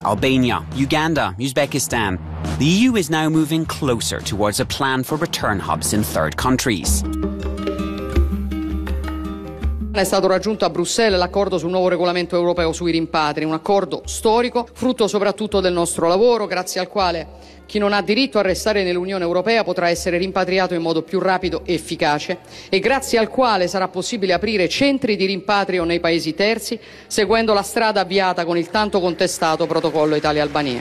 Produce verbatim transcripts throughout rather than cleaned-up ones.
Albania, Uganda, Uzbekistan. The E U is now moving closer towards a plan for return hubs in third countries. È stato raggiunto a Bruxelles l'accordo sul nuovo regolamento europeo sui rimpatri, un accordo storico, frutto soprattutto del nostro lavoro, grazie al quale chi non ha diritto a restare nell'Unione Europea potrà essere rimpatriato in modo più rapido e efficace e grazie al quale sarà possibile aprire centri di rimpatrio nei paesi terzi, seguendo la strada avviata con il tanto contestato protocollo Italia-Albania.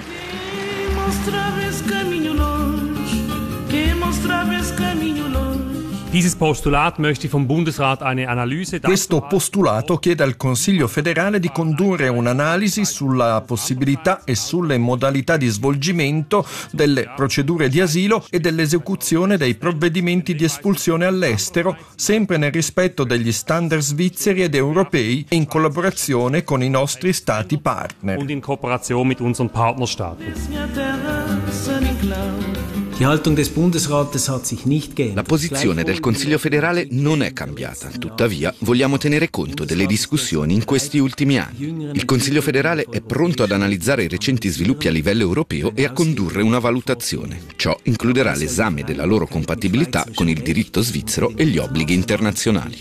Questo postulato chiede al Consiglio federale di condurre un'analisi sulla possibilità e sulle modalità di svolgimento delle procedure di asilo e dell'esecuzione dei provvedimenti di espulsione all'estero, sempre nel rispetto degli standard svizzeri ed europei e in collaborazione con i nostri stati partner. Und in Kooperation mit unseren Partnerstaaten. La posizione del Consiglio federale non è cambiata, tuttavia vogliamo tenere conto delle discussioni in questi ultimi anni. Il Consiglio federale è pronto ad analizzare i recenti sviluppi a livello europeo e a condurre una valutazione. Ciò includerà l'esame della loro compatibilità con il diritto svizzero e gli obblighi internazionali.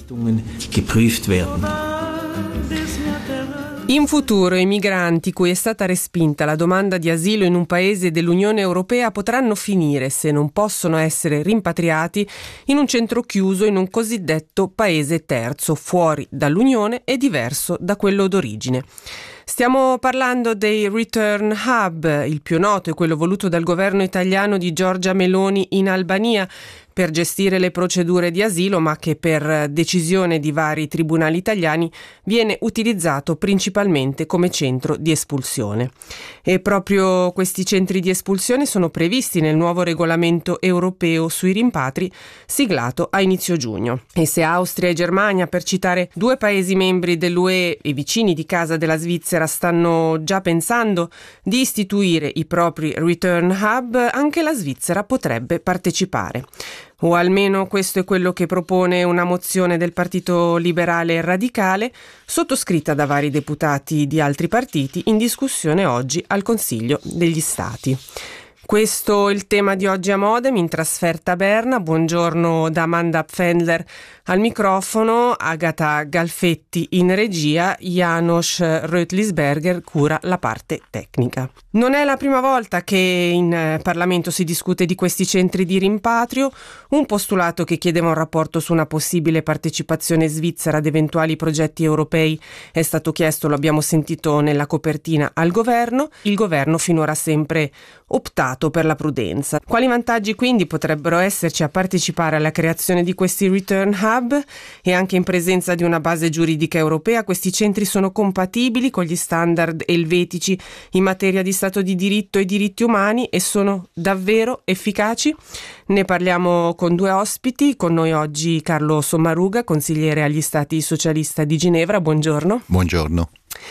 In futuro i migranti cui è stata respinta la domanda di asilo in un paese dell'Unione Europea potranno finire, se non possono essere rimpatriati, in un centro chiuso in un cosiddetto paese terzo, fuori dall'Unione e diverso da quello d'origine. Stiamo parlando dei Return Hub, il più noto è quello voluto dal governo italiano di Giorgia Meloni in Albania, per gestire le procedure di asilo, ma che per decisione di vari tribunali italiani viene utilizzato principalmente come centro di espulsione. E proprio questi centri di espulsione sono previsti nel nuovo regolamento europeo sui rimpatri, siglato a inizio giugno. E se Austria e Germania, per citare due paesi membri dell'U E e vicini di casa della Svizzera, stanno già pensando di istituire i propri Return Hub, anche la Svizzera potrebbe partecipare. O almeno questo è quello che propone una mozione del Partito Liberale Radicale, sottoscritta da vari deputati di altri partiti, in discussione oggi al Consiglio degli Stati. Questo è il tema di oggi a Modem, in trasferta a Berna. Buongiorno da Amanda Pfändler al microfono, Agata Galfetti in regia, Janos Rötlisberger cura la parte tecnica. Non è la prima volta che in Parlamento si discute di questi centri di rimpatrio, un postulato che chiedeva un rapporto su una possibile partecipazione svizzera ad eventuali progetti europei è stato chiesto, lo abbiamo sentito nella copertina, al governo. Il governo finora ha sempre optato per la prudenza. Quali vantaggi quindi potrebbero esserci a partecipare alla creazione di questi Return Hub? E anche in presenza di una base giuridica europea, questi centri sono compatibili con gli standard elvetici in materia di Stato di diritto e diritti umani e sono davvero efficaci? Ne parliamo con due ospiti, con noi oggi Carlo Sommaruga, consigliere agli Stati Socialista di Ginevra, buongiorno. Buongiorno.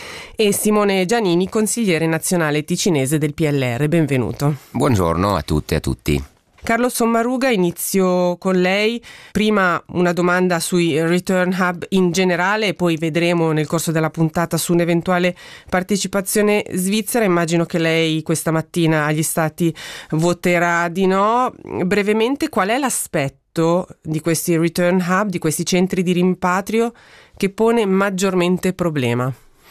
E Simone Giannini, consigliere nazionale ticinese del P L R, benvenuto. Buongiorno a tutte e a tutti. Carlo Sommaruga, inizio con lei. Prima una domanda sui Return Hub in generale e poi vedremo nel corso della puntata su un'eventuale partecipazione svizzera. Immagino che lei questa mattina agli Stati voterà di no. Brevemente, qual è l'aspetto di questi Return Hub, di questi centri di rimpatrio che pone maggiormente problema?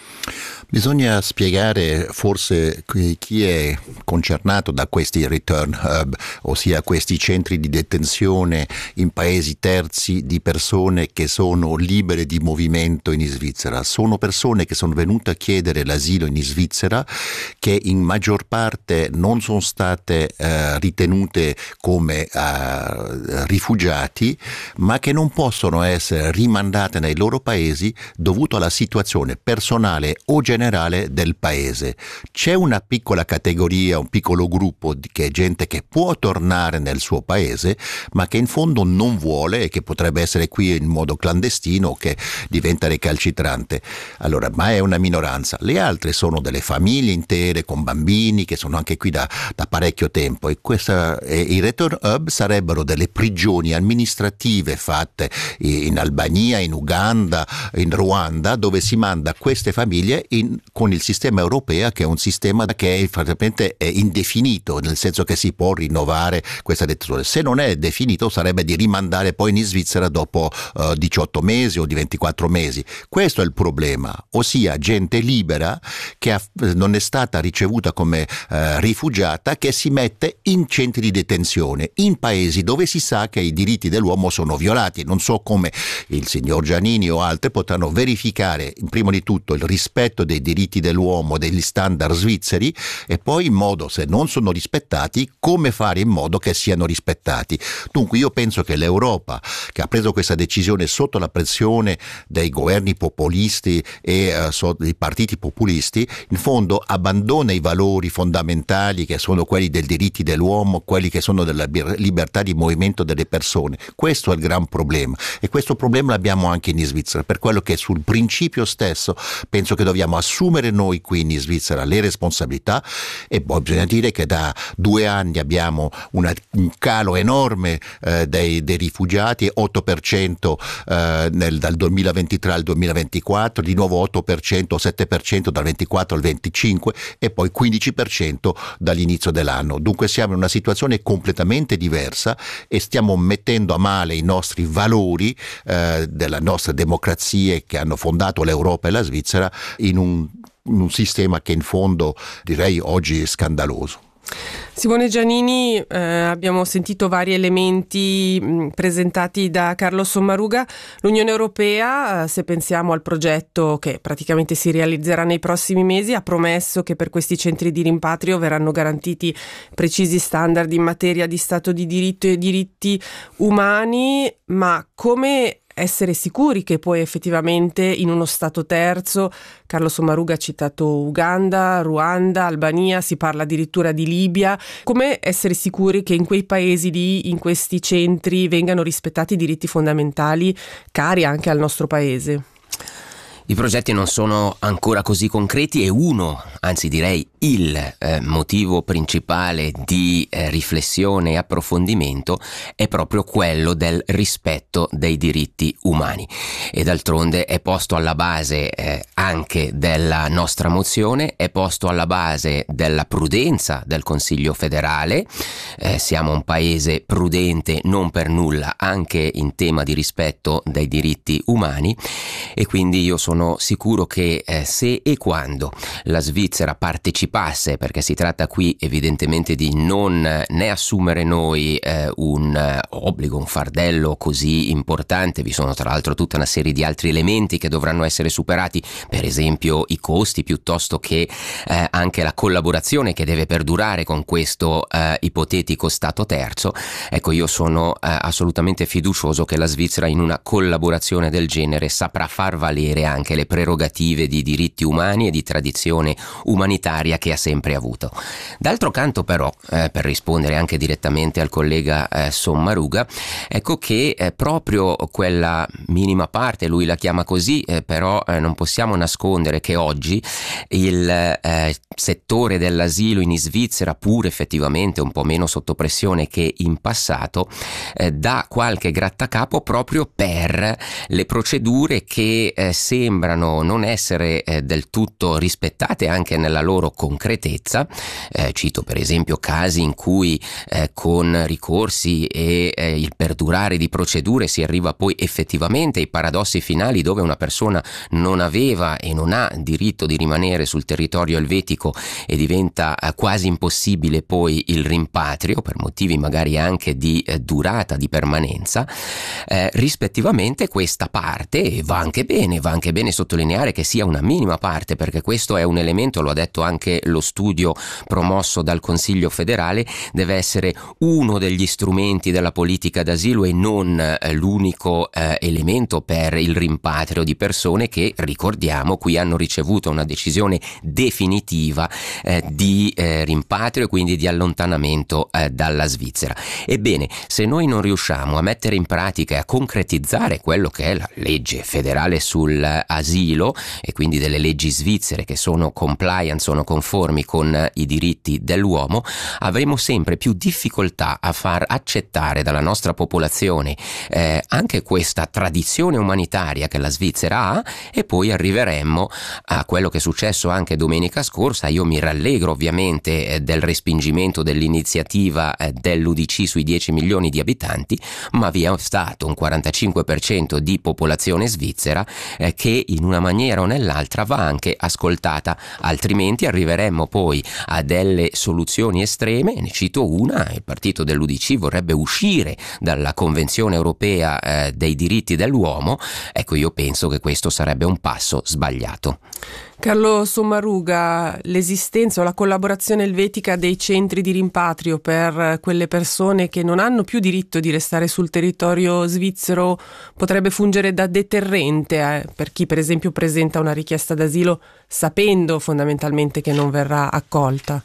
Bisogna spiegare forse chi è concernato da questi return hub, ossia questi centri di detenzione in paesi terzi di persone che sono libere di movimento in Svizzera. Sono persone che sono venute a chiedere l'asilo in Svizzera, che in maggior parte non sono state eh, ritenute come eh, rifugiati, ma che non possono essere rimandate nei loro paesi dovuto alla situazione personale o generale del paese. C'è una piccola categoria, un piccolo gruppo di che è gente che può tornare nel suo paese, ma che in fondo non vuole e che potrebbe essere qui in modo clandestino o che diventa recalcitrante. Allora, ma è una minoranza. Le altre sono delle famiglie intere con bambini che sono anche qui da, da parecchio tempo e, questa, e i return hub sarebbero delle prigioni amministrative fatte in Albania, in Uganda, in Ruanda, dove si manda queste famiglie in in, con il sistema europeo, che è un sistema che è praticamente è indefinito, nel senso che si può rinnovare questa detenzione. Se non è definito sarebbe di rimandare poi in Svizzera dopo uh, diciotto mesi o di ventiquattro mesi. Questo è il problema, ossia gente libera che ha, non è stata ricevuta come uh, rifugiata, che si mette in centri di detenzione in paesi dove si sa che i diritti dell'uomo sono violati. Non so come il signor Giannini o altri potranno verificare in primo di tutto il rispetto dei diritti dell'uomo, degli standard svizzeri, e poi in modo, se non sono rispettati, come fare in modo che siano rispettati. Dunque io penso che l'Europa, che ha preso questa decisione sotto la pressione dei governi populisti e uh, so, dei partiti populisti, in fondo abbandona i valori fondamentali che sono quelli dei diritti dell'uomo, quelli che sono della libertà di movimento delle persone. Questo è il gran problema, e questo problema l'abbiamo anche in Svizzera, per quello che sul principio stesso penso che dobbiamo assumere noi qui in Svizzera le responsabilità. E poi bisogna dire che da due anni abbiamo una, un calo enorme eh, dei, dei rifugiati, otto per cento eh, nel, dal duemilaventitré al duemilaventiquattro, di nuovo otto per cento, sette per cento dal ventiquattro al venticinque e poi quindici per cento dall'inizio dell'anno. Dunque siamo in una situazione completamente diversa e stiamo mettendo a male i nostri valori eh, della nostra democrazia che hanno fondato l'Europa e la Svizzera in un, in un sistema che in fondo direi oggi è scandaloso. Simone Giannini, eh, abbiamo sentito vari elementi mh, presentati da Carlo Sommaruga. L'Unione Europea, eh, se pensiamo al progetto che praticamente si realizzerà nei prossimi mesi, ha promesso che per questi centri di rimpatrio verranno garantiti precisi standard in materia di Stato di diritto e diritti umani, ma come essere sicuri che poi effettivamente in uno Stato terzo, Carlo Sommaruga ha citato Uganda, Ruanda, Albania, si parla addirittura di Libia, come essere sicuri che in quei paesi lì, in questi centri, vengano rispettati i diritti fondamentali cari anche al nostro paese? I progetti non sono ancora così concreti e uno, anzi direi il eh, motivo principale di eh, riflessione e approfondimento è proprio quello del rispetto dei diritti umani, e d'altronde è posto alla base eh, anche della nostra mozione, è posto alla base della prudenza del Consiglio federale. Eh, siamo un paese prudente non per nulla anche in tema di rispetto dei diritti umani, e quindi io sono Sono sicuro che eh, se e quando la Svizzera partecipasse, perché si tratta qui evidentemente di non eh, né assumere noi eh, un eh, obbligo, un fardello così importante, vi sono tra l'altro tutta una serie di altri elementi che dovranno essere superati, per esempio i costi, piuttosto che eh, anche la collaborazione che deve perdurare con questo eh, ipotetico Stato terzo. Ecco, io sono eh, assolutamente fiducioso che la Svizzera in una collaborazione del genere saprà far valere anche le prerogative di diritti umani e di tradizione umanitaria che ha sempre avuto. D'altro canto però, eh, per rispondere anche direttamente al collega eh, Sommaruga, ecco che eh, proprio quella minima parte, lui la chiama così, eh, però eh, non possiamo nascondere che oggi il eh, settore dell'asilo in Svizzera, pur effettivamente un po' meno sotto pressione che in passato, eh, dà qualche grattacapo proprio per le procedure che eh, sembrano non essere eh, del tutto rispettate anche nella loro concretezza. Eh, cito per esempio casi in cui eh, con ricorsi e eh, il perdurare di procedure si arriva poi effettivamente ai paradossi finali, dove una persona non aveva e non ha diritto di rimanere sul territorio elvetico e diventa eh, quasi impossibile poi il rimpatrio per motivi magari anche di eh, durata, di permanenza. Eh, rispettivamente questa parte, e va anche bene, va anche bene sottolineare che sia una minima parte, perché questo è un elemento, lo ha detto anche lo studio promosso dal Consiglio federale, deve essere uno degli strumenti della politica d'asilo e non eh, l'unico eh, elemento per il rimpatrio di persone che, ricordiamo, qui hanno ricevuto una decisione definitiva eh, di eh, rimpatrio e quindi di allontanamento eh, dalla Svizzera. Ebbene, se noi non riusciamo a mettere in pratica e a concretizzare quello che è la legge federale sul asilo e quindi delle leggi svizzere che sono compliant, sono conformi con i diritti dell'uomo, avremo sempre più difficoltà a far accettare dalla nostra popolazione eh, anche questa tradizione umanitaria che la Svizzera ha, e poi arriverà arriveremmo a quello che è successo anche domenica scorsa. Io mi rallegro ovviamente eh, del respingimento dell'iniziativa eh, dell'U D C sui dieci milioni di abitanti, ma vi è stato un quarantacinque per cento di popolazione svizzera eh, che in una maniera o nell'altra va anche ascoltata, altrimenti arriveremmo poi a delle soluzioni estreme. Ne cito una: il partito dell'U D C vorrebbe uscire dalla Convenzione europea eh, dei diritti dell'uomo. Ecco, io penso che questo sarebbe un passo sbagliato. Carlo Sommaruga, l'esistenza o la collaborazione elvetica dei centri di rimpatrio per quelle persone che non hanno più diritto di restare sul territorio svizzero potrebbe fungere da deterrente eh, per chi per esempio presenta una richiesta d'asilo sapendo fondamentalmente che non verrà accolta?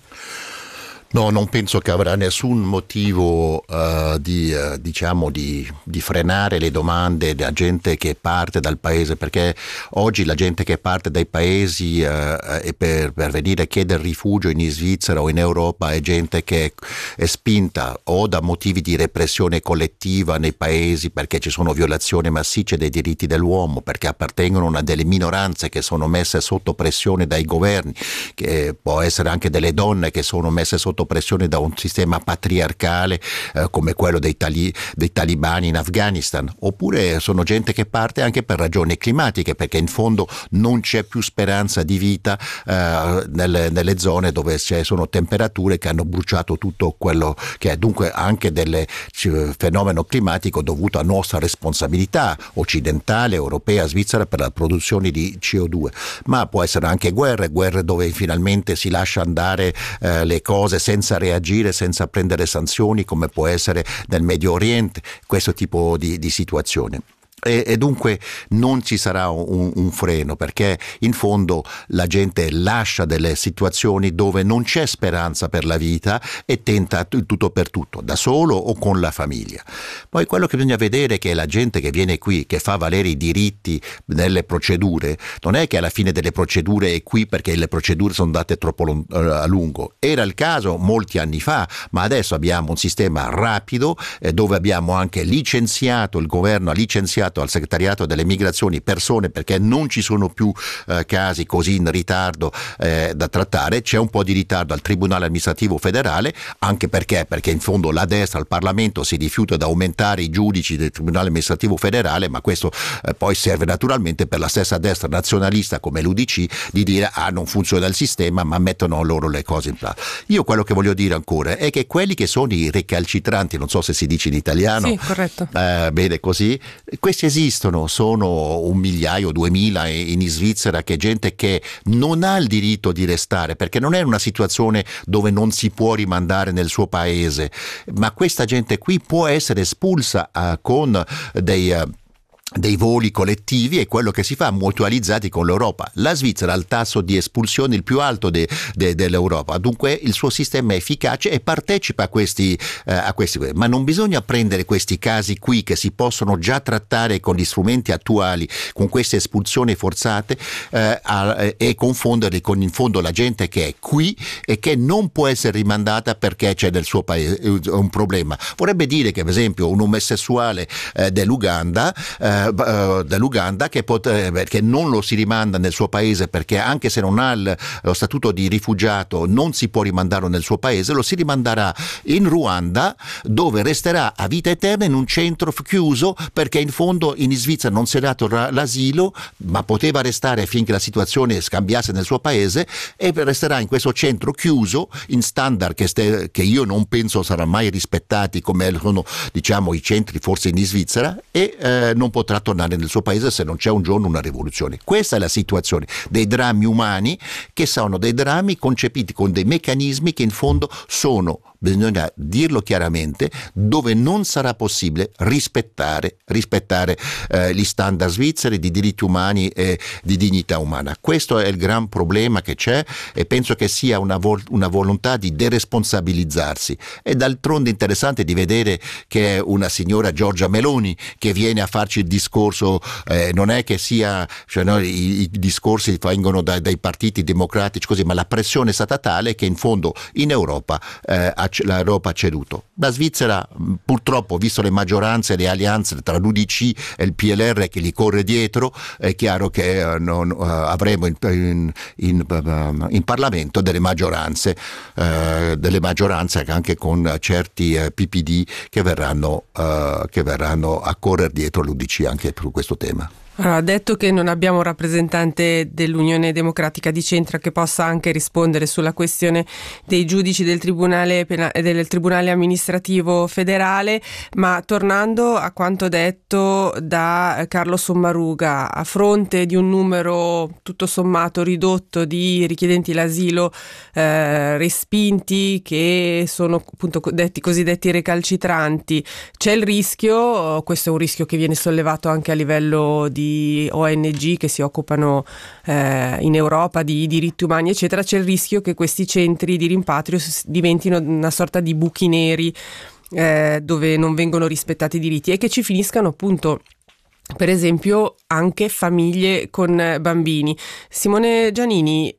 No, non penso che avrà nessun motivo uh, di, uh, diciamo di, di frenare le domande della gente che parte dal paese, perché oggi la gente che parte dai paesi uh, e per, per venire a chiedere rifugio in Svizzera o in Europa è gente che è spinta o da motivi di repressione collettiva nei paesi, perché ci sono violazioni massicce dei diritti dell'uomo, perché appartengono a delle minoranze che sono messe sotto pressione dai governi, che può essere anche delle donne che sono messe sotto pressione da un sistema patriarcale eh, come quello dei, tali, dei talibani in Afghanistan, oppure sono gente che parte anche per ragioni climatiche, perché in fondo non c'è più speranza di vita eh, nelle, nelle zone dove ci sono temperature che hanno bruciato tutto quello che è, dunque anche del fenomeno climatico dovuto a nostra responsabilità occidentale, europea, svizzera per la produzione di C O due, ma può essere anche guerre, guerre dove finalmente si lascia andare eh, le cose senza reagire, senza prendere sanzioni, come può essere nel Medio Oriente, questo tipo di, di situazione. E, e dunque non ci sarà un, un freno, perché in fondo la gente lascia delle situazioni dove non c'è speranza per la vita e tenta il tutto per tutto, da solo o con la famiglia. Poi quello che bisogna vedere è che la gente che viene qui, che fa valere i diritti nelle procedure, non è che alla fine delle procedure è qui perché le procedure sono andate troppo long- a lungo. Era il caso molti anni fa, ma adesso abbiamo un sistema rapido eh, dove abbiamo anche licenziato, il governo ha licenziato al segretariato delle migrazioni persone, perché non ci sono più eh, casi così in ritardo eh, da trattare. C'è un po' di ritardo al Tribunale amministrativo federale, anche perché perché in fondo la destra al Parlamento si rifiuta di aumentare i giudici del Tribunale amministrativo federale, ma questo eh, poi serve naturalmente per la stessa destra nazionalista come l'U D C di dire ah non funziona il sistema, ma mettono loro le cose in pratica. Io quello che voglio dire ancora è che quelli che sono i recalcitranti, non so se si dice in italiano, sì, corretto. Eh, bene così, questi esistono, sono un migliaio, duemila in Svizzera, che è gente che non ha il diritto di restare, perché non è una situazione dove non si può rimandare nel suo paese, ma questa gente qui può essere espulsa uh, con dei uh, dei voli collettivi, e quello che si fa mutualizzati con l'Europa. La Svizzera ha il tasso di espulsione il più alto de, de, dell'Europa, dunque il suo sistema è efficace e partecipa a questi, eh, a questi, ma non bisogna prendere questi casi qui che si possono già trattare con gli strumenti attuali, con queste espulsioni forzate eh, a, e confonderli con in fondo la gente che è qui e che non può essere rimandata perché c'è nel suo paese un problema. Vorrebbe dire che per esempio un omosessuale eh, dell'Uganda eh, dell'Uganda che, pot- che non lo si rimanda nel suo paese, perché anche se non ha il, lo statuto di rifugiato non si può rimandare nel suo paese, lo si rimanderà in Ruanda, dove resterà a vita eterna in un centro chiuso, perché in fondo in Svizzera non si è dato l'asilo, ma poteva restare finché la situazione scambiasse nel suo paese, e resterà in questo centro chiuso in standard che, ste- che io non penso saranno mai rispettati come sono, diciamo, i centri forse in Svizzera, e eh, non potrà tornare nel suo paese se non c'è un giorno una rivoluzione. Questa è la situazione dei drammi umani, che sono dei drammi concepiti con dei meccanismi che in fondo sono, bisogna dirlo chiaramente, dove non sarà possibile rispettare, rispettare eh, gli standard svizzeri di diritti umani e di dignità umana. Questo è il gran problema che c'è, e penso che sia una, vol- una volontà di deresponsabilizzarsi. È d'altronde interessante di vedere che è una signora Giorgia Meloni che viene a farci il discorso, eh, non è che sia, cioè, no, i, i discorsi vengono da, dai partiti democratici così, ma la pressione è stata tale che in fondo in Europa eh, ha l'Europa ha ceduto. La Svizzera, purtroppo, visto le maggioranze e le alleanze tra l'U D C e il P L R che gli corre dietro, è chiaro che uh, non, uh, avremo in, in, in, uh, in Parlamento delle maggioranze, uh, delle maggioranze anche con certi uh, P P D che verranno, uh, che verranno a correre dietro l'U D C anche per questo tema. Allora, ha detto che non abbiamo un rappresentante dell'Unione Democratica di Centro che possa anche rispondere sulla questione dei giudici del Tribunale, Pena- del Tribunale Amministrativo Federale, ma tornando a quanto detto da Carlo Sommaruga, a fronte di un numero tutto sommato ridotto di richiedenti l'asilo eh, respinti, che sono appunto detti, cosiddetti recalcitranti, c'è il rischio, questo è un rischio che viene sollevato anche a livello di O N G che si occupano eh, in Europa di diritti umani eccetera, c'è il rischio che questi centri di rimpatrio diventino una sorta di buchi neri eh, dove non vengono rispettati i diritti e che ci finiscano appunto per esempio anche famiglie con bambini. Simone Giannini,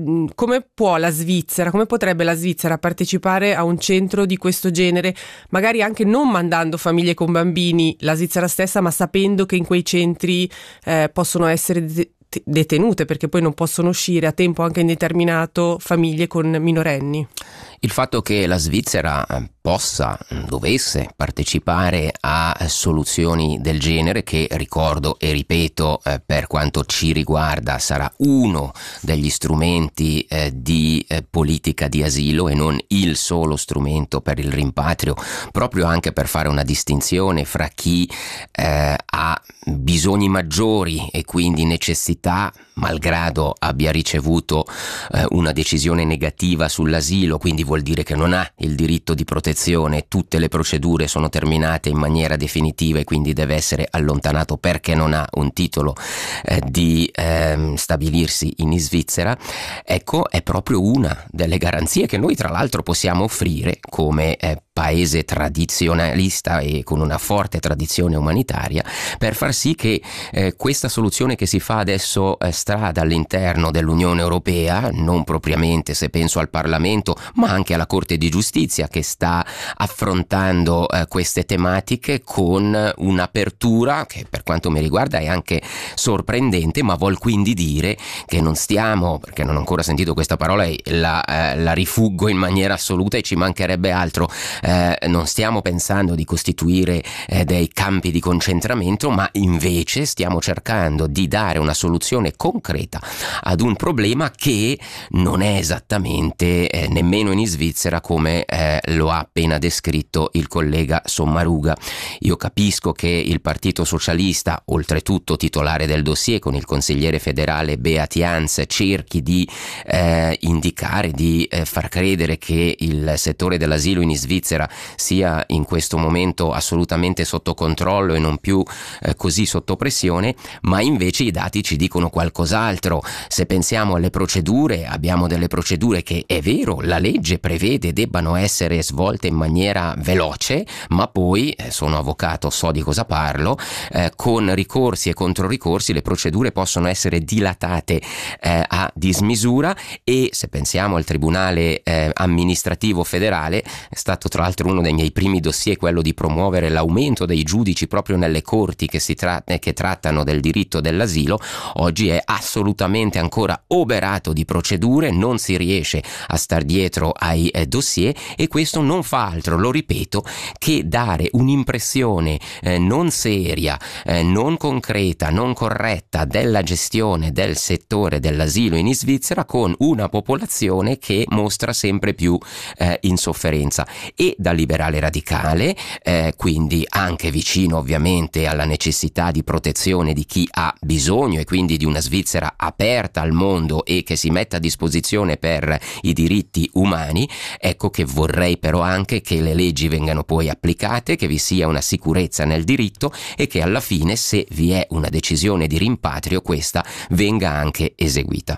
come può la Svizzera, come potrebbe la Svizzera partecipare a un centro di questo genere, magari anche non mandando famiglie con bambini la Svizzera stessa, ma sapendo che in quei centri eh, possono essere de- detenute, perché poi non possono uscire a tempo anche indeterminato famiglie con minorenni? Il fatto che la Svizzera possa, dovesse partecipare a soluzioni del genere, che ricordo e ripeto eh, per quanto ci riguarda sarà uno degli strumenti eh, di eh, politica di asilo e non il solo strumento per il rimpatrio, proprio anche per fare una distinzione fra chi eh, ha bisogni maggiori e quindi necessità, malgrado abbia ricevuto eh, una decisione negativa sull'asilo, quindi vuol dire che non ha il diritto di protezione, tutte le procedure sono terminate in maniera definitiva e quindi deve essere allontanato perché non ha un titolo eh, di eh, stabilirsi in Svizzera. Ecco, è proprio una delle garanzie che noi tra l'altro possiamo offrire come eh, paese tradizionalista e con una forte tradizione umanitaria, per far sì che eh, questa soluzione che si fa adesso eh, strada all'interno dell'Unione Europea, non propriamente se penso al Parlamento, ma anche alla Corte di Giustizia che sta affrontando eh, queste tematiche con un'apertura che per quanto mi riguarda è anche sorprendente, ma vuol quindi dire che non stiamo, perché non ho ancora sentito questa parola e la, eh, la rifuggo in maniera assoluta e ci mancherebbe altro, Eh, non stiamo pensando di costituire eh, dei campi di concentramento, ma invece stiamo cercando di dare una soluzione concreta ad un problema che non è esattamente eh, nemmeno in Svizzera come eh, lo ha appena descritto il collega Sommaruga. Io capisco che il Partito Socialista, oltretutto titolare del dossier con il consigliere federale Beat Jans, cerchi di eh, indicare, di eh, far credere che il settore dell'asilo in Svizzera sia in questo momento assolutamente sotto controllo e non più eh, così sotto pressione, ma invece i dati ci dicono qualcos'altro. Se pensiamo alle procedure, abbiamo delle procedure che è vero, la legge prevede debbano essere svolte in maniera veloce, ma poi, eh, sono avvocato, so di cosa parlo, eh, con ricorsi e controricorsi le procedure possono essere dilatate eh, a dismisura e se pensiamo al Tribunale eh, Amministrativo Federale, è stato tra l'altro uno dei miei primi dossier quello di promuovere l'aumento dei giudici proprio nelle corti che si tra- che trattano del diritto dell'asilo. Oggi è assolutamente ancora oberato di procedure, non si riesce a star dietro ai eh, dossier e questo non fa altro, lo ripeto, che dare un'impressione eh, non seria, eh, non concreta, non corretta della gestione del settore dell'asilo in Svizzera, con una popolazione che mostra sempre più eh, insofferenza. E da liberale radicale, eh, quindi anche vicino ovviamente alla necessità di protezione di chi ha bisogno e quindi di una Svizzera aperta al mondo e che si metta a disposizione per i diritti umani, ecco che vorrei però anche che le leggi vengano poi applicate, che vi sia una sicurezza nel diritto e che alla fine, se vi è una decisione di rimpatrio, questa venga anche eseguita.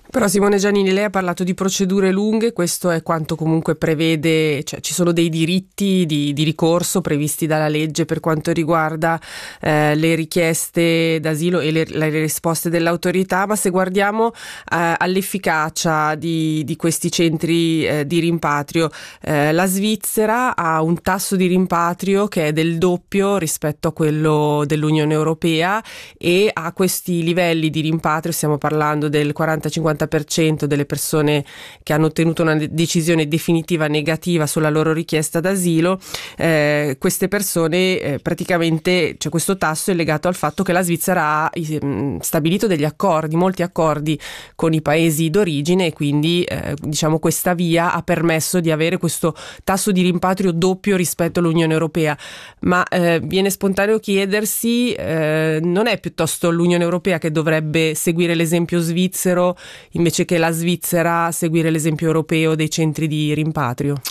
Però Simone Giannini, lei ha parlato di procedure lunghe, questo è quanto comunque prevede, cioè ci sono dei diritti di, di ricorso previsti dalla legge per quanto riguarda eh, le richieste d'asilo e le, le risposte dell'autorità, ma se guardiamo eh, all'efficacia di, di questi centri eh, di rimpatrio, eh, la Svizzera ha un tasso di rimpatrio che è del doppio rispetto a quello dell'Unione Europea e ha questi livelli di rimpatrio, stiamo parlando del quaranta cinquanta per cento delle persone che hanno ottenuto una decisione definitiva negativa sulla loro richiesta d'asilo. Eh, queste persone eh, praticamente, cioè questo tasso è legato al fatto che la Svizzera ha eh, stabilito degli accordi, molti accordi con i paesi d'origine e quindi eh, diciamo questa via ha permesso di avere questo tasso di rimpatrio doppio rispetto all'Unione Europea. Ma eh, viene spontaneo chiedersi, eh, non è piuttosto l'Unione Europea che dovrebbe seguire l'esempio svizzero invece che la Svizzera seguire l'esempio europeo dei centri di rimpatrio?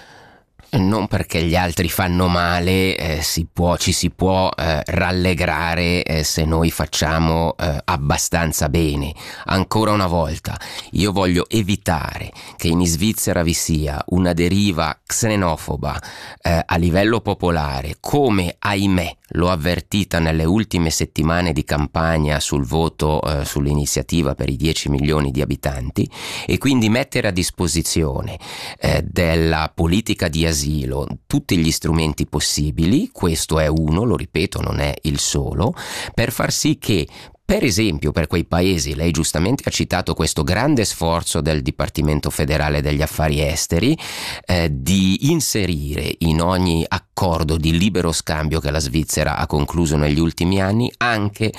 Non perché gli altri fanno male eh, si può, ci si può eh, rallegrare eh, se noi facciamo eh, abbastanza bene. Ancora una volta, io voglio evitare che in Svizzera vi sia una deriva xenofoba eh, a livello popolare, come ahimè l'ho avvertita nelle ultime settimane di campagna sul voto eh, sull'iniziativa per i dieci milioni di abitanti, e quindi mettere a disposizione eh, della politica di asilo tutti gli strumenti possibili. Questo è uno, lo ripeto, non è il solo, per far sì che, per esempio, per quei paesi, lei giustamente ha citato questo grande sforzo del Dipartimento Federale degli Affari Esteri eh, di inserire in ogni accordo di libero scambio che la Svizzera ha concluso negli ultimi anni anche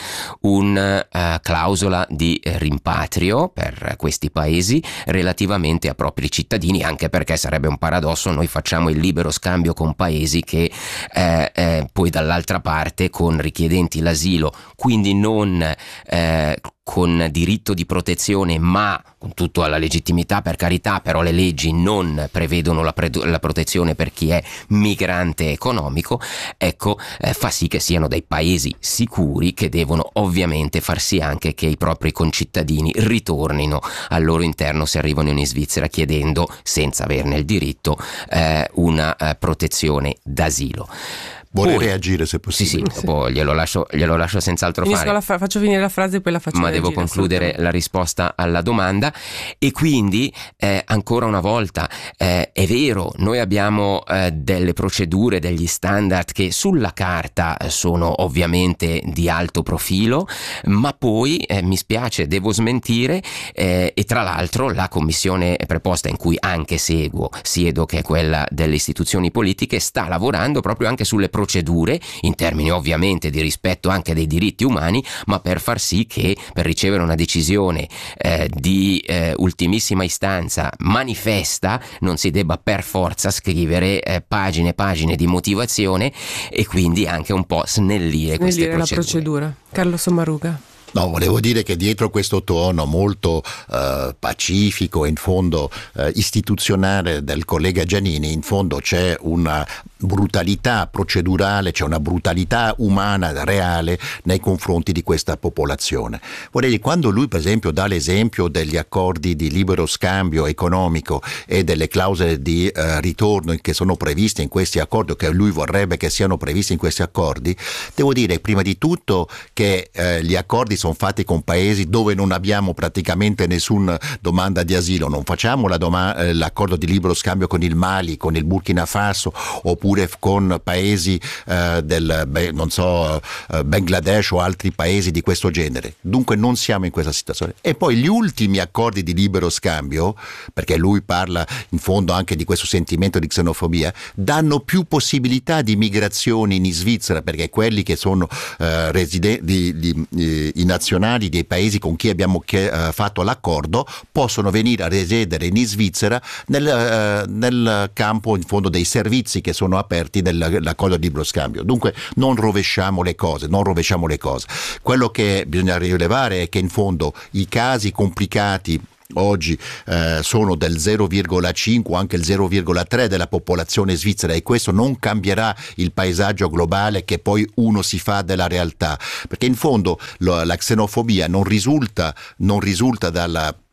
una uh, clausola di rimpatrio per questi paesi relativamente a propri cittadini, anche perché sarebbe un paradosso, noi facciamo il libero scambio con paesi che eh, eh, poi dall'altra parte con richiedenti l'asilo, quindi non Eh, con diritto di protezione, ma con tutta la legittimità, per carità, però le leggi non prevedono la, pre- la protezione per chi è migrante economico, ecco, eh, fa sì che siano dei paesi sicuri che devono ovviamente far sì anche che i propri concittadini ritornino al loro interno se arrivano in Svizzera chiedendo, senza averne il diritto, eh, una eh, protezione d'asilo. Vorrei Poi, reagire se possibile. Sì, sì, dopo glielo lascio, glielo lascio senz'altro Finisco fare. La fa- faccio finire la frase e poi la faccio Ma reagire, devo concludere la risposta alla domanda. E quindi eh, ancora una volta eh, è vero, noi abbiamo eh, delle procedure, degli standard che sulla carta sono ovviamente di alto profilo, ma poi eh, mi spiace, devo smentire eh, e tra l'altro la commissione preposta in cui anche seguo, siedo, che è quella delle istituzioni politiche, sta lavorando proprio anche sulle procedure procedure, in termini ovviamente di rispetto anche dei diritti umani, ma per far sì che per ricevere una decisione eh, di eh, ultimissima istanza manifesta non si debba per forza scrivere eh, pagine e pagine di motivazione e quindi anche un po' snellire, snellire queste procedure. la procedura. Carlo Sommaruga. No, volevo dire che dietro questo tono molto eh, pacifico e in fondo eh, istituzionale del collega Giannini, in fondo c'è una brutalità procedurale, c'è una brutalità umana reale nei confronti di questa popolazione. Vorrei dire, quando lui per esempio dà l'esempio degli accordi di libero scambio economico e delle clausole di eh, ritorno che sono previste in questi accordi, che lui vorrebbe che siano previste in questi accordi, devo dire prima di tutto che eh, gli accordi sono fatti con paesi dove non abbiamo praticamente nessuna domanda di asilo. Non facciamo la doma- eh, l'accordo di libero scambio con il Mali, con il Burkina Faso, oppure con paesi eh, del beh, non so eh, Bangladesh o altri paesi di questo genere. Dunque non siamo in questa situazione. E poi gli ultimi accordi di libero scambio, perché lui parla in fondo anche di questo sentimento di xenofobia, danno più possibilità di migrazioni in Svizzera, perché quelli che sono eh, residenti di, di, i nazionali dei paesi con cui abbiamo che, uh, fatto l'accordo possono venire a risiedere in Svizzera nel, uh, nel campo in fondo dei servizi che sono aperti dell'accordo di libero scambio. Dunque non rovesciamo le cose, non rovesciamo le cose. Quello che bisogna rilevare è che in fondo i casi complicati oggi eh, sono del zero virgola cinque o anche il zero virgola tre della popolazione svizzera, e questo non cambierà il paesaggio globale che poi uno si fa della realtà, perché in fondo lo, la xenofobia non risulta, non risulta dalla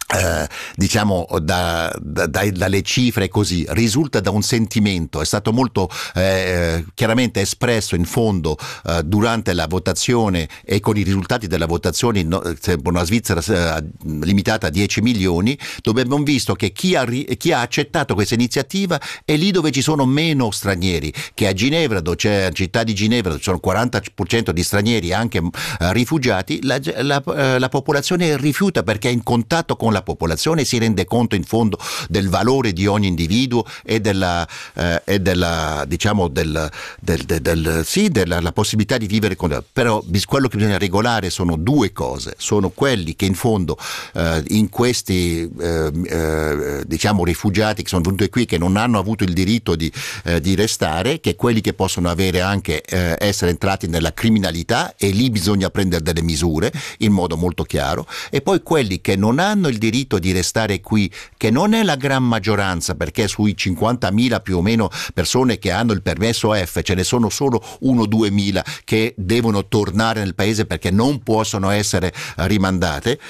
Eh, diciamo da, da, da, dalle cifre così, risulta da un sentimento, è stato molto eh, chiaramente espresso in fondo eh, durante la votazione e con i risultati della votazione, no, una Svizzera eh, limitata a dieci milioni, dove abbiamo visto che chi ha, chi ha accettato questa iniziativa è lì dove ci sono meno stranieri, che a Ginevra, dove c'è la città di Ginevra, dove ci sono quaranta per cento di stranieri, anche eh, rifugiati, la, la, eh, la popolazione rifiuta perché è in contatto con la la popolazione, si rende conto in fondo del valore di ogni individuo e della, eh, e della diciamo del, del, del, del sì della la possibilità di vivere con. Però quello che bisogna regolare sono due cose, sono quelli che in fondo eh, in questi eh, eh, diciamo rifugiati che sono venuti qui, che non hanno avuto il diritto di, eh, di restare, che quelli che possono avere anche eh, essere entrati nella criminalità, e lì bisogna prendere delle misure in modo molto chiaro, e poi quelli che non hanno il diritto di restare qui, che non è la gran maggioranza, perché sui cinquantamila più o meno persone che hanno il permesso F ce ne sono solo uno o duemila che devono tornare nel paese perché non possono essere rimandate.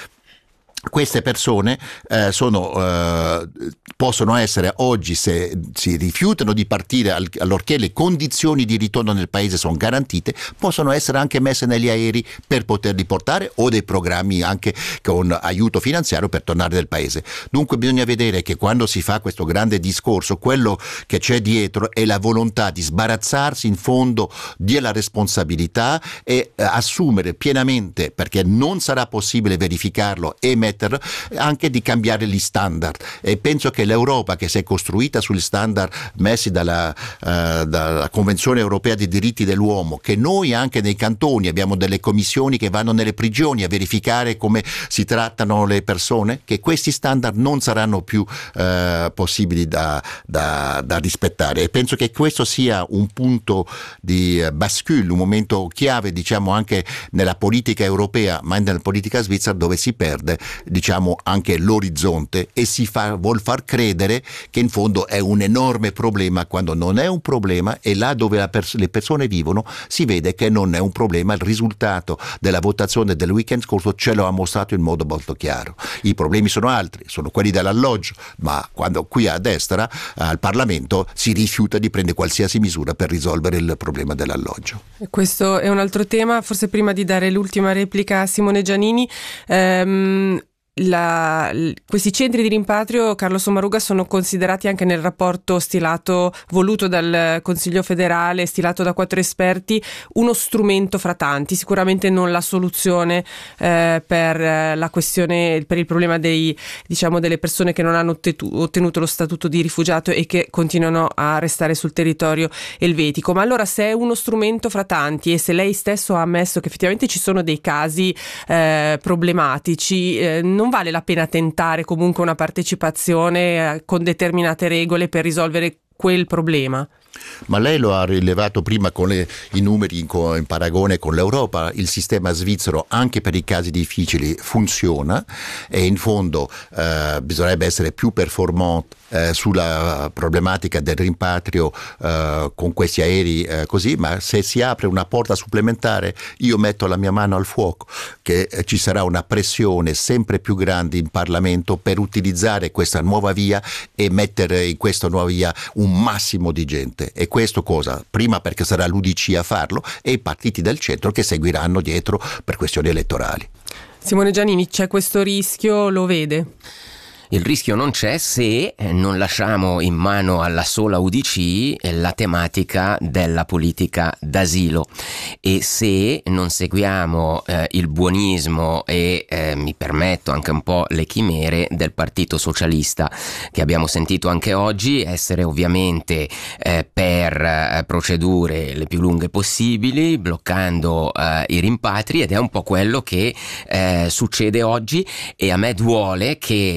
Queste persone eh, sono, eh, possono essere oggi, se si rifiutano di partire al, allorché le condizioni di ritorno nel paese sono garantite, possono essere anche messe negli aerei per poterli portare, o dei programmi anche con aiuto finanziario per tornare nel paese. Dunque bisogna vedere che quando si fa questo grande discorso, quello che c'è dietro è la volontà di sbarazzarsi in fondo della responsabilità e eh, assumere pienamente, perché non sarà possibile verificarlo e mettere anche di cambiare gli standard, e penso che l'Europa, che si è costruita sugli standard messi dalla, uh, dalla Convenzione Europea dei diritti dell'uomo, che noi anche nei cantoni abbiamo delle commissioni che vanno nelle prigioni a verificare come si trattano le persone, che questi standard non saranno più uh, possibili da, da, da rispettare, e penso che questo sia un punto di bascule, un momento chiave, diciamo, anche nella politica europea, ma nella politica svizzera, dove si perde, diciamo, anche l'orizzonte e si fa, vuol far credere che in fondo è un enorme problema, quando non è un problema, e là dove la pers- le persone vivono si vede che non è un problema. Il risultato della votazione del weekend scorso ce lo ha mostrato in modo molto chiaro. I problemi sono altri, sono quelli dell'alloggio, ma quando qui a destra al Parlamento si rifiuta di prendere qualsiasi misura per risolvere il problema dell'alloggio. Questo è un altro tema. Forse prima di dare l'ultima replica a Simone Giannini, ehm, La, questi centri di rimpatrio, Carlo Sommaruga, sono considerati anche nel rapporto stilato, voluto dal Consiglio federale, stilato da quattro esperti, uno strumento fra tanti, sicuramente non la soluzione eh, per la questione, per il problema dei, diciamo, delle persone che non hanno ottenuto lo statuto di rifugiato e che continuano a restare sul territorio elvetico. Ma allora, se è uno strumento fra tanti, e se lei stesso ha ammesso che effettivamente ci sono dei casi eh, problematici, eh, non vale la pena tentare comunque una partecipazione con determinate regole per risolvere quel problema? Ma lei lo ha rilevato prima con le, i numeri in, co, in paragone con l'Europa. Il sistema svizzero, anche per i casi difficili, funziona, e in fondo eh, bisognerebbe essere più performante eh, sulla problematica del rimpatrio eh, con questi aerei eh, così, ma se si apre una porta supplementare, io metto la mia mano al fuoco che eh, ci sarà una pressione sempre più grande in Parlamento per utilizzare questa nuova via e mettere in questa nuova via un massimo di gente. E questo cosa? Prima perché sarà l'U D C a farlo, e i partiti del centro che seguiranno dietro per questioni elettorali. Simone Giannini, c'è questo rischio, lo vede? Il rischio non c'è se non lasciamo in mano alla sola U D C la tematica della politica d'asilo, e se non seguiamo eh, il buonismo e eh, mi permetto anche un po' le chimere del Partito Socialista, che abbiamo sentito anche oggi essere ovviamente eh, per eh, procedure le più lunghe possibili, bloccando eh, i rimpatri, ed è un po' quello che eh, succede oggi, e a me duole che in un settore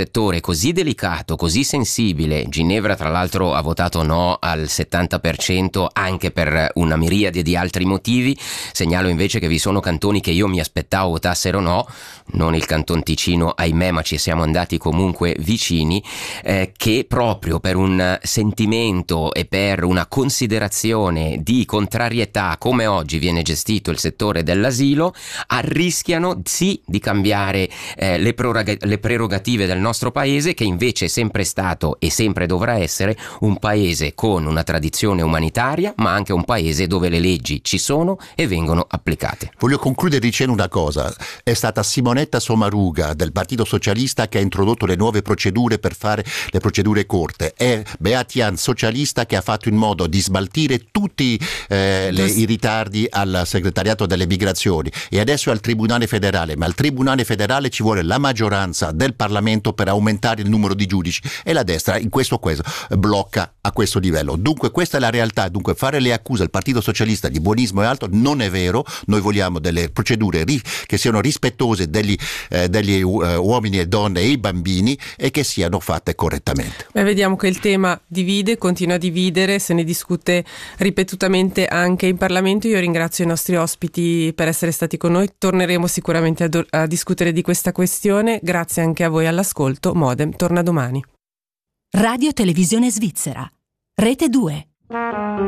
settore così delicato, così sensibile, Ginevra tra l'altro ha votato no al settanta per cento anche per una miriade di altri motivi, segnalo invece che vi sono cantoni che io mi aspettavo votassero no, non il Canton Ticino ahimè, ma ci siamo andati comunque vicini, eh, che proprio per un sentimento e per una considerazione di contrarietà come oggi viene gestito il settore dell'asilo arrischiano sì di cambiare eh, le, prorog- le prerogative del nostro paese, che invece è sempre stato e sempre dovrà essere un paese con una tradizione umanitaria, ma anche un paese dove le leggi ci sono e vengono applicate. Voglio concludere dicendo una cosa: è stata Simonetta Sommaruga del Partito Socialista che ha introdotto le nuove procedure per fare le procedure corte, è Beatian socialista che ha fatto in modo di smaltire tutti eh, le, i ritardi al segretariato delle migrazioni, e adesso è al Tribunale federale, ma al Tribunale federale ci vuole la maggioranza del Parlamento per aumentare il numero di giudici, e la destra in questo, questo blocca a questo livello. Dunque questa è la realtà, dunque fare le accuse al Partito Socialista di buonismo e altro non è vero. Noi vogliamo delle procedure ri- che siano rispettose degli, eh, degli uh, uomini e donne e i bambini, e che siano fatte correttamente. Beh, vediamo che il tema divide, continua a dividere, se ne discute ripetutamente anche in Parlamento. Io ringrazio i nostri ospiti per essere stati con noi, torneremo sicuramente a, do- a discutere di questa questione. Grazie anche a voi all'ascolto. Modem torna domani. Radio Televisione Svizzera, Rete due.